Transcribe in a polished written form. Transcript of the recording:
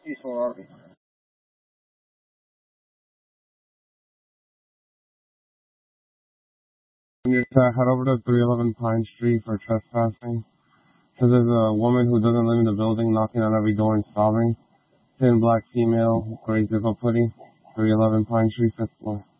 Peaceful Army. When you're to head over to 311 Pine Street for trespassing. So there's a woman who doesn't live in the building knocking on every door and sobbing. Thin black female, gray zip-up hoodie, 311 Pine Street, 5th floor.